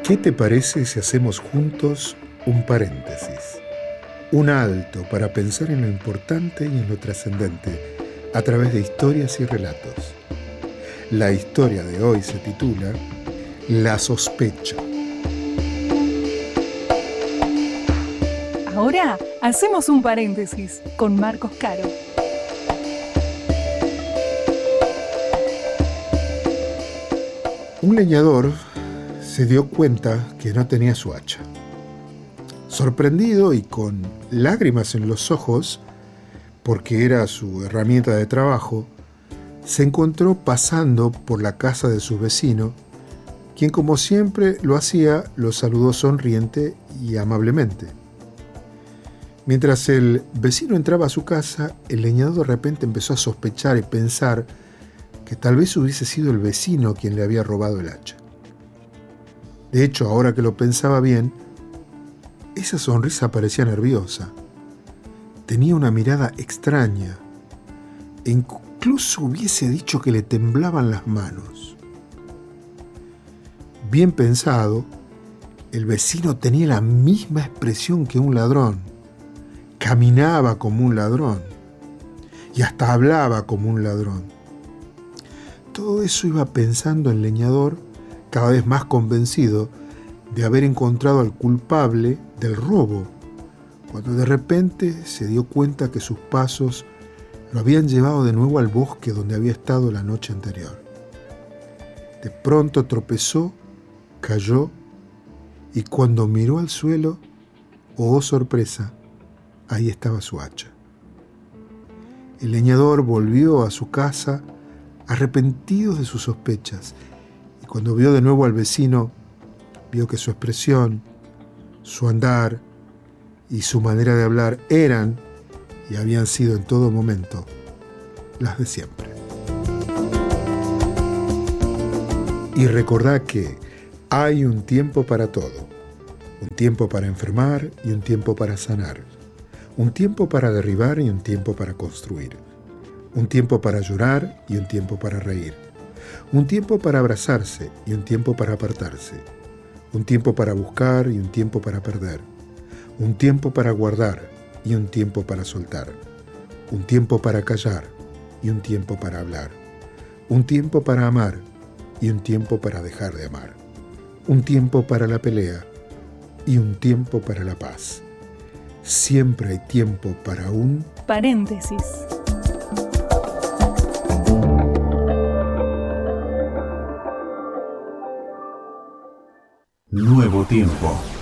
¿Qué te parece si hacemos juntos un paréntesis? Un alto para pensar en lo importante y en lo trascendente a través de historias y relatos. La historia de hoy se titula La sospecha. Ahora hacemos un paréntesis con Marcos Caro. Un leñador se dio cuenta que no tenía su hacha. Sorprendido y con lágrimas en los ojos, porque era su herramienta de trabajo, se encontró pasando por la casa de su vecino, quien como siempre lo hacía, lo saludó sonriente y amablemente. Mientras el vecino entraba a su casa, el leñador de repente empezó a sospechar y pensar que tal vez hubiese sido el vecino quien le había robado el hacha. De hecho, ahora que lo pensaba bien, esa sonrisa parecía nerviosa. Tenía una mirada extraña e incluso hubiese dicho que le temblaban las manos. Bien pensado, el vecino tenía la misma expresión que un ladrón. Caminaba como un ladrón y hasta hablaba como un ladrón. Todo eso iba pensando el leñador, cada vez más convencido de haber encontrado al culpable del robo, cuando de repente se dio cuenta que sus pasos lo habían llevado de nuevo al bosque donde había estado la noche anterior. De pronto tropezó, cayó y cuando miró al suelo, oh sorpresa, ahí estaba su hacha. El leñador volvió a su casa arrepentido de sus sospechas y cuando vio de nuevo al vecino, vio que su expresión, su andar y su manera de hablar eran y habían sido en todo momento las de siempre. Y recordá que hay un tiempo para todo, un tiempo para enfermar y un tiempo para sanar, un tiempo para derribar y un tiempo para construir, un tiempo para llorar y un tiempo para reír, un tiempo para abrazarse y un tiempo para apartarse, un tiempo para buscar y un tiempo para perder, un tiempo para guardar y un tiempo para soltar, un tiempo para callar y un tiempo para hablar, un tiempo para amar y un tiempo para dejar de amar, un tiempo para la pelea y un tiempo para la paz. Siempre hay tiempo para un paréntesis. Nuevo tiempo.